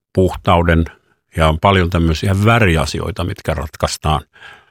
puhtauden ja on paljon tämmöisiä väriasioita, mitkä ratkaistaan.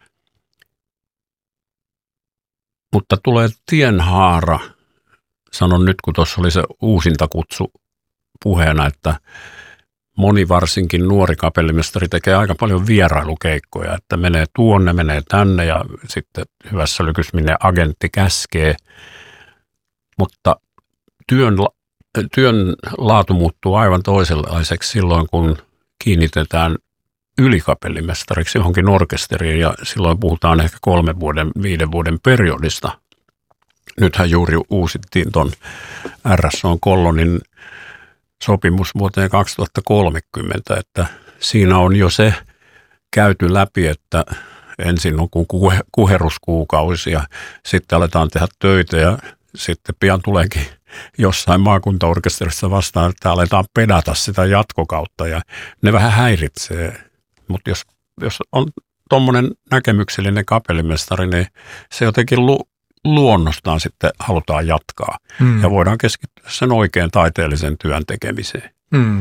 Mutta tulee tienhaara. Sanon nyt, kun tuossa oli se uusinta kutsu puheena, että moni varsinkin nuori kapellimestari tekee aika paljon vierailukeikkoja, että menee tuonne, menee tänne ja sitten hyvässä lykys minne agentti käskee. Mutta työn laatu muuttuu aivan toisenlaiseksi silloin, kun kiinnitetään ylikapellimestariksi johonkin orkesteriin ja silloin puhutaan ehkä 3-5 vuoden periodista. Nythän juuri uusittiin tuon RSOn Collonin sopimus vuoteen 2030, että siinä on jo se käyty läpi, että ensin on kuin kuheruskuukausi ja sitten aletaan tehdä töitä ja sitten pian tuleekin jossain maakuntaorkesterissa vastaan, että aletaan pedata sitä jatkokautta ja ne vähän häiritsee. Mutta jos on tuommoinen näkemyksellinen kapellimestari, niin se jotenkin luonnostaan sitten halutaan jatkaa ja voidaan keskittyä sen oikein taiteellisen työn tekemiseen.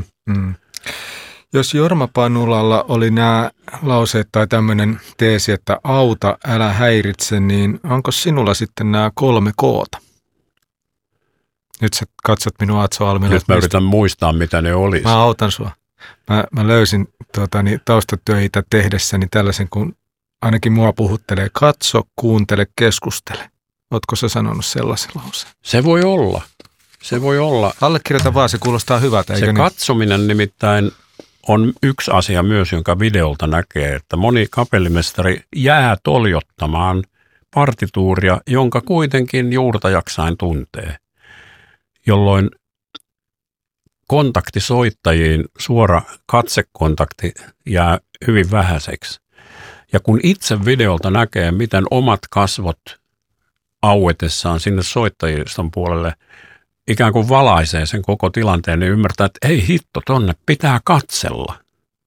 Jos Jorma Panulalla oli nämä lauseet tai tämmöinen teesi, että auta, älä häiritse, niin onko sinulla sitten nämä 3 koota? Nyt sä katsot minua Atso Almela. Nyt mä yritän muistaa, mitä ne olisi. Mä autan sua. Mä löysin taustatöitä tehdessäni tällaisen, kun ainakin mua puhuttelee. Katso, kuuntele, keskustele. Ootko sä sanonut sellaisen lauseen? Se voi olla. Se voi olla. Allekirjoita vaan, se kuulostaa hyvältä, eikö se niin? Katsominen nimittäin on yksi asia myös, jonka videolta näkee, että moni kapellimestari jää toljottamaan partituuria, jonka kuitenkin juurta jaksain tuntee, jolloin kontakti soittajiin, suora katsekontakti jää hyvin vähäiseksi. Ja kun itse videolta näkee, miten omat kasvot auetessaan sinne soittajiston puolelle ikään kuin valaisee sen koko tilanteen, niin ymmärtää, että ei hitto, tonne pitää katsella.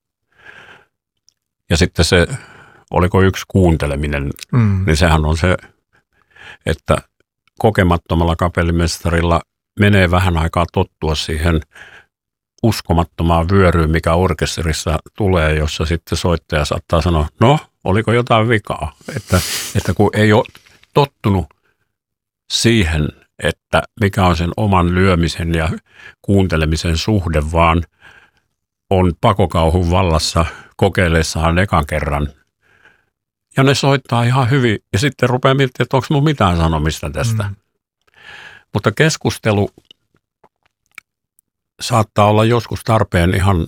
Ja sitten se, oliko yksi kuunteleminen, niin sehän on se, että kokemattomalla kapellimestarilla menee vähän aikaa tottua siihen uskomattomaan vyöryyn, mikä orkesterissa tulee, jossa sitten soittaja saattaa sanoa, no, oliko jotain vikaa? Että kun ei ole tottunut siihen, että mikä on sen oman lyömisen ja kuuntelemisen suhde, vaan on pakokauhun vallassa kokeillessaan ekan kerran. Ja ne soittaa ihan hyvin ja sitten rupeaa miettimään, että onko mun mitään sanomista tästä. Mutta keskustelu saattaa olla joskus tarpeen ihan,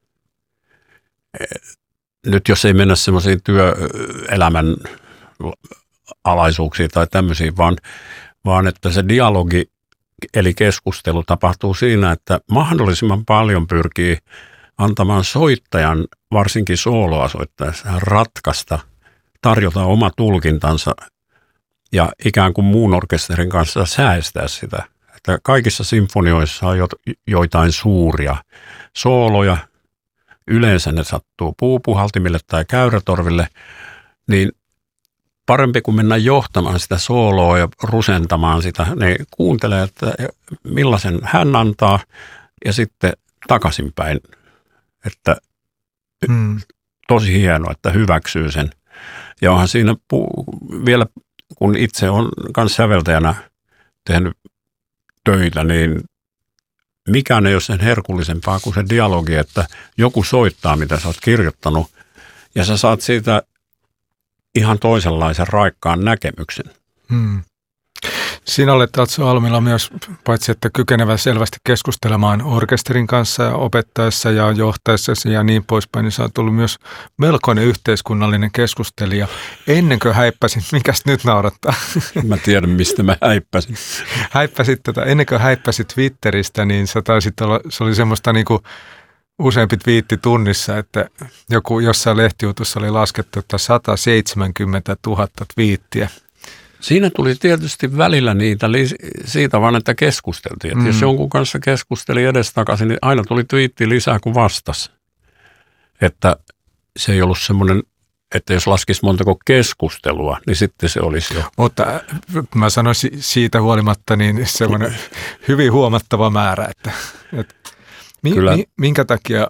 nyt jos ei mennä semmoisiin työelämän alaisuuksiin tai tämmöisiin, vaan että se dialogi eli keskustelu tapahtuu siinä, että mahdollisimman paljon pyrkii antamaan soittajan, varsinkin sooloa soittaessa, ratkaista, tarjota oma tulkintansa ja ikään kuin muun orkesterin kanssa säästää sitä. Että kaikissa sinfonioissa on joitain suuria sooloja, yleensä ne sattuu puupuhaltimille tai käyrätorville, niin parempi kuin mennä johtamaan sitä sooloa ja rusentamaan sitä, ne kuuntelee, että millaisen hän antaa ja sitten takaisinpäin, että tosi hienoa, että hyväksyy sen. Ja onhan siinä vielä, kun itse on myös säveltäjänä tehnyt töitä, niin mikään ei ole sen herkullisempaa kuin se dialogi, että joku soittaa, mitä sä oot kirjoittanut, ja sä saat siitä ihan toisenlaisen raikkaan näkemyksen. Sinä olet Atso Almela myös, paitsi että kykenevä selvästi keskustelemaan orkesterin kanssa ja opettaessa ja johtaessasi ja niin poispäin, niin sä oot tullut myös melkoinen yhteiskunnallinen keskustelija. Ennen kuin häippäsit, mikäs nyt naurattaa? Mä tiedän, mistä mä häippäsin. Ennen kuin häippäsit Twitteristä, niin sä taisit olla, se oli semmoista niin kuin useampi twiitti tunnissa, että joku jossain lehtijutussa oli laskettu, että 170 000 twiittiä. Siinä tuli tietysti välillä niitä siitä vaan, että keskusteltiin. Että jos jonkun kanssa keskusteli edestakaisin, niin aina tuli twiitti lisää kuin vastasi. Että se ei ollut semmoinen, että jos laskisi montako keskustelua, niin sitten se olisi jo. Mutta mä sanoisin siitä huolimatta niin semmoinen hyvin huomattava määrä, että minkä takia